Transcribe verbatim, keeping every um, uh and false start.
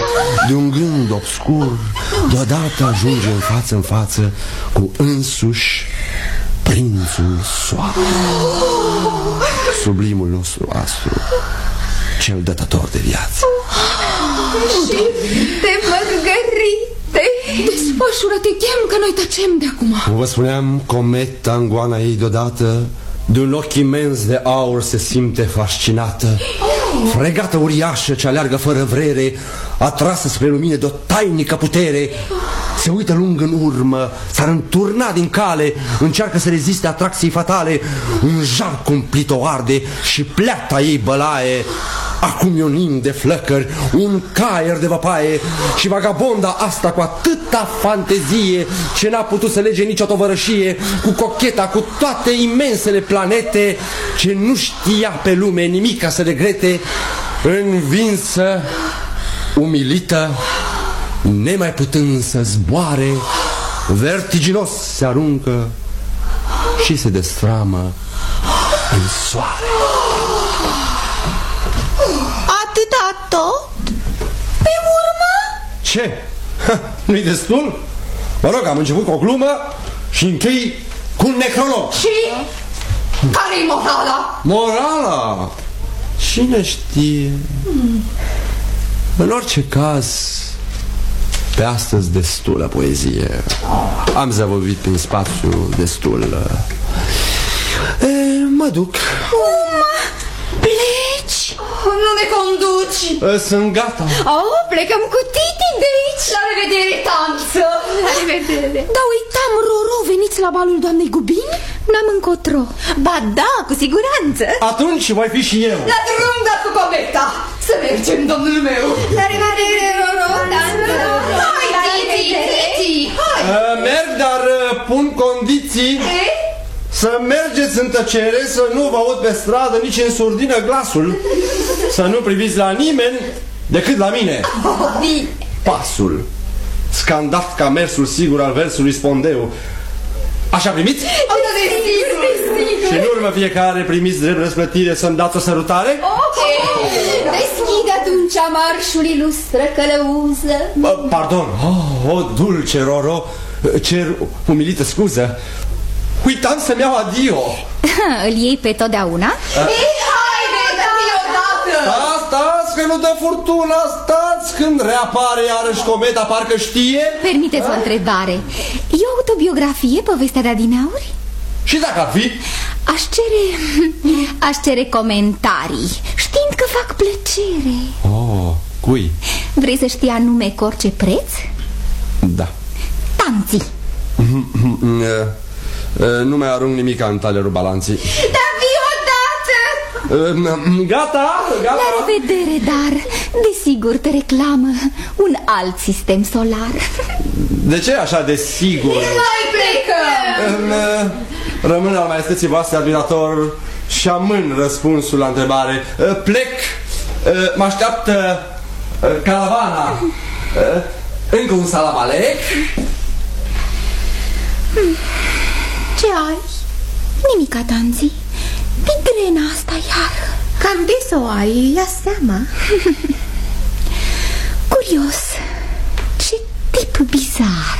de un gând obscur, deodată ajunge în față în față cu însuși prințul soare, sublimul nostru astru, cel dătător de viață. Și de Mărgărite, desfășură-te, chem că noi tăcem de acum. Cum vă spuneam, cometa în goana ei deodată de un ochi imens de aur se simte fascinată. Fregată uriașă ce aleargă fără vrere, atrasă spre lumină de o tainică putere, se uită lung în urmă, s-ar înturna din cale, încearcă să reziste atracției fatale. Un jar cumplit o arde și pleata ei bălaie. Acum e un nim de flăcări, un caier de văpaie, și vagabonda asta cu atâta fantezie ce n-a putut să lege nicio tovărășie, cu cocheta, cu toate imensele planete, ce nu știa pe lume nimic ca să regrete, învinsă, umilită, nemai putând să zboare, vertiginos se aruncă și se destramă în soare. Atâta tot? Pe urmă? Ce? Nu-i destul? Mă rog, am început cu o glumă și închei cu un necrolog. Și? Care-i morala? Morala? Cine știe? Hmm. În orice caz, pe astăzi destulă poezie. Am zăvovit prin spațiu destul. E, mă duc. Cum? Pleci? Nu ne conduci? Sunt gata. Oh, plecăm cu Titi de aici. La revedere, tanță. La revedere. Da, uitam, Roro, veniți la balul doamnei Gubin? N-am încotro. Ba da, cu siguranță. Atunci voi fi și eu. La drum, dar cu cometa. Să mergem, domnul meu. La revedere, Roro, tanță. Hai, Titi, Titi. Merg, dar pun condiții. E? Să mergeți în tăcere, să nu vă aud pe stradă, nici în surdină glasul. Să nu priviți la nimeni decât la mine. Pasul, scandat ca mersul sigur al versului Spondeu. Așa primiți? Și în urmă fiecare primiți drept răsplătire să-mi dați o sărutare? Deschide atunci marșul ilustră călăuză. Pardon, oh, o dulce Roro, cer umilită scuză. Uitam să-mi iau adio. Îl iei pe totdeauna? Ei, haide, dă-mi odată. Stați, stați, că nu dă furtuna. Stați, când reapare iarăși cometa, parcă știe. Permiteți o întrebare. E o autobiografie, povestea de adineauri? Și dacă ar fi? Aș cere... Aș cere comentarii, știind că fac plăcere. Oh, cui? Vrei să știi anume cu orice preț? Da. Tanții. Nu mai arunc nimic în talerul balanții. Dar vii odată. Gata, gata. La revedere, dar desigur te reclamă un alt sistem solar. De ce așa de sigur? Hai, plecă. Rămân al maestății voastre admirator și amân răspunsul la întrebare. Plec. Mă așteaptă caravana. Încă un salam alec. Ce ai? Nimica, Tanzi. Migrena asta iar. Cam des o ai, ia seama. Curios. Ce tip bizar.